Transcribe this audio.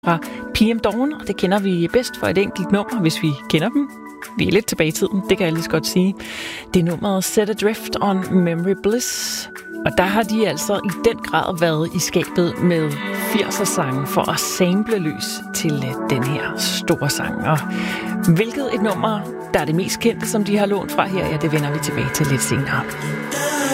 fra PM Dawn, og det kender vi bedst for et enkelt nummer, hvis vi kender dem. Vi er lidt tilbage i tiden, det kan jeg lige så godt sige. Det er nummeret Set Adrift on Memory Bliss, og der har de altså i den grad været i skabet med 80'er-sange for at sample løs til den her store sang. Og hvilket et nummer, der er det mest kendte, som de har lånt fra her, ja, det vender vi tilbage til lidt senere.